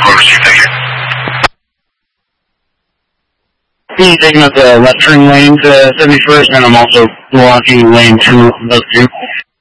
He's taking up the left turn lane to 71st, and I'm also blocking lane 2 of those two.